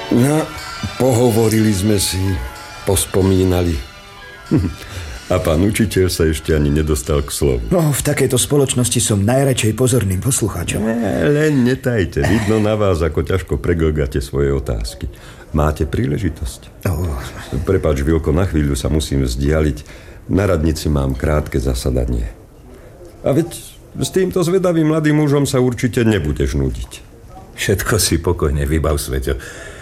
No, pohovorili sme si, pospomínali. A pán učiteľ sa ešte ani nedostal k slovu. No, v takejto spoločnosti som najradšej pozorným poslucháčom. Len netajte, vidno na vás, ako ťažko preglgáte svoje otázky. Máte príležitosť? Prepáč, Vilko, na chvíľu sa musím vzdialiť. Na radnici mám krátke zasadanie. A veď s týmto zvedavým mladým mužom sa určite nebudeš nudiť. Všetko si pokojne vybav, Sveťo.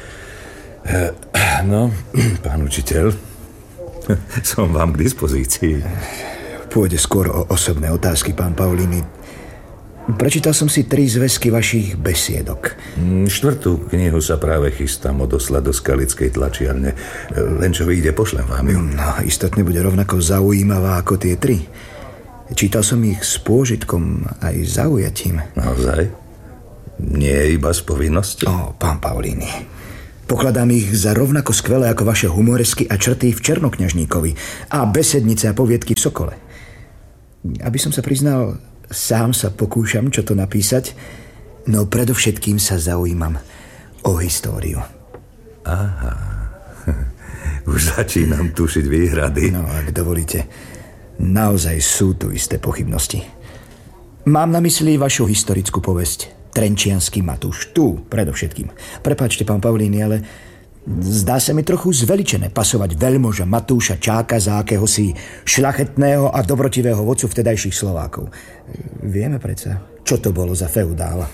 No, pán učiteľ, som vám k dispozícii. Pôjde skôr o osobné otázky, pán Paulini. Prečítal som si 3 zväzky vašich besiedok. 4. knihu sa práve chystám odoslať do skalickej tlačiarne. Len čo vyjde, pošlem vám ju. No, istotne bude rovnako zaujímavá ako tie 3. Čítal som ich s pôžitkom aj zaujatím. Naozaj? Nie iba z povinnosti? Pán Paulini, pokladám ich za rovnako skvelé ako vaše humoresky a črty v Černokňažníkovi a besednice a poviedky v Sokole. Aby som sa priznal, sám sa pokúšam, čo to napísať, no predovšetkým sa zaujímam o históriu. Aha, už začínam tušiť výhrady. No, ak dovolíte, naozaj sú tu isté pochybnosti. Mám na mysli vašu historickú povesť Trenčiansky Matúš. Tu, predovšetkým. Prepáčte, pán Paulini, ale zdá sa mi trochu zveličené pasovať veľmoža Matúša Čáka za akéhosi šľachetného a dobrotivého vodcu vtedajších Slovákov. Vieme predsa, čo to bolo za feudál.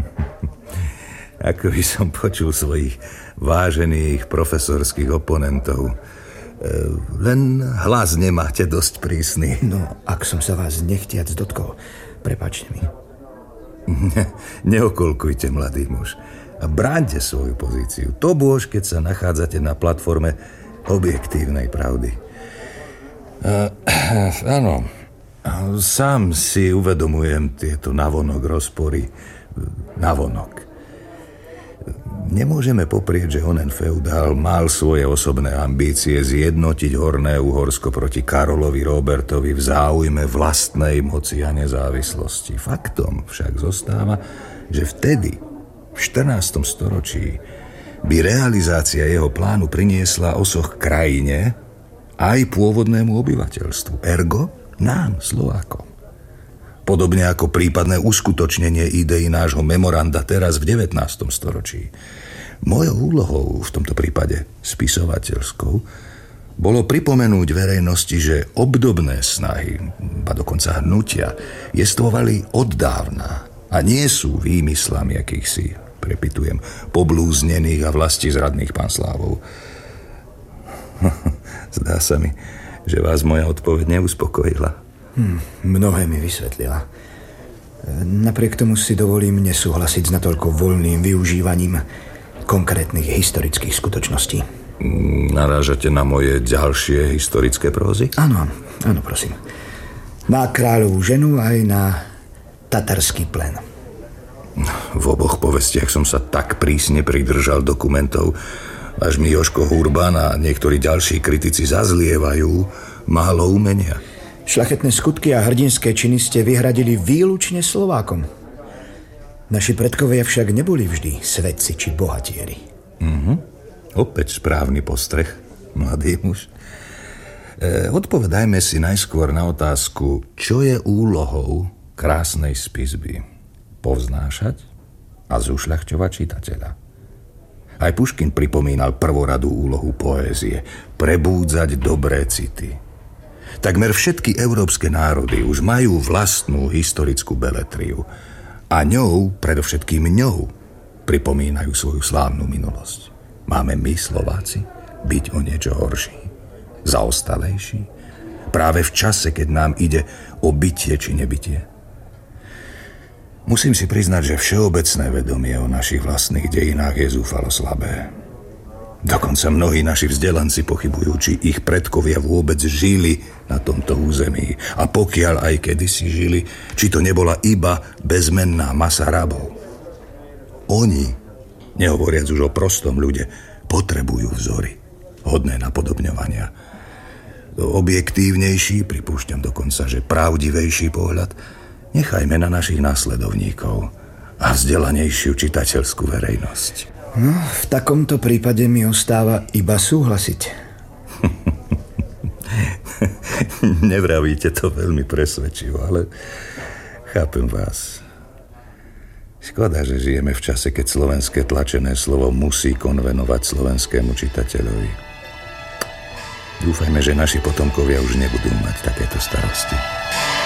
Ako by som počul svojich vážených profesorských oponentov. Len hlas nemáte dosť prísny. No, ak som sa vás nechtiac dotkol, prepáčte mi. Neokolkujte, mladý muž. A bráňte svoju pozíciu. To bôž, keď sa nachádzate na platforme objektívnej pravdy. Áno, sám si uvedomujem tieto navonok rozpory. Navonok. Nemôžeme poprieť, že onen feudál mal svoje osobné ambície zjednotiť Horné Uhorsko proti Karolovi Robertovi v záujme vlastnej moci a nezávislosti. Faktom však zostáva, že vtedy, v 14. storočí, by realizácia jeho plánu priniesla osoch krajine aj pôvodnému obyvateľstvu, ergo nám, Slovákom. Podobne ako prípadné uskutočnenie idei nášho memoranda teraz v 19. storočí. Mojou úlohou v tomto prípade spisovateľskou bolo pripomenúť verejnosti, že obdobné snahy, a dokonca hnutia, jestvovali od dávna a nie sú výmyslami akýchsi, prepitujem, poblúznených a vlastizradných panslávov. Zdá sa mi, že vás moja odpoveď neuspokojila. Mnohé mi vysvetlila. Napriek tomu si dovolím nesúhlasiť s natoľko voľným využívaním konkrétnych historických skutočností. Narážate na moje ďalšie historické prózy? Áno, prosím. Na kráľovú ženu aj na tatarský plen. V oboch povestiach som sa tak prísne pridržal dokumentov, až mi Jožko Hurban a niektorí ďalší kritici zazlievajú málo umenia. Šľachetné skutky a hrdinské činy ste vyhradili výlučne Slovákom. Naši predkovia však neboli vždy svetci či bohatieri. Opäť správny postreh, mladý muž. Odpovedajme si najskôr na otázku, čo je úlohou krásnej spisby. Povznášať a zušľachťovať čitateľa. Aj Puškin pripomínal prvoradú úlohu poézie, prebúdzať dobré city. Takmer všetky európske národy už majú vlastnú historickú beletriu a ňou, predovšetkým ňou, pripomínajú svoju slávnu minulosť. Máme my, Slováci, byť o niečo horší, zaostalejší, práve v čase, keď nám ide o bytie či nebytie. Musím si priznať, že všeobecné vedomie o našich vlastných dejinách je zúfalo slabé. Dokonca mnohí naši vzdelanci pochybujú, či ich predkovia vôbec žili na tomto území. A pokiaľ aj kedysi žili, či to nebola iba bezmenná masa rabov. Oni, nehovoriac už o prostom ľude, potrebujú vzory, hodné napodobňovania. Objektívnejší, pripúšťam dokonca, že pravdivejší pohľad nechajme na našich následovníkov a vzdelanejšiu čitateľskú verejnosť. No, v takomto prípade mi ostáva iba súhlasiť. Nevravíte to veľmi presvedčivo, ale chápem vás. Škoda, že žijeme v čase, keď slovenské tlačené slovo musí konvenovať slovenskému čitateľovi. Dúfajme, že naši potomkovia už nebudú mať takéto starosti.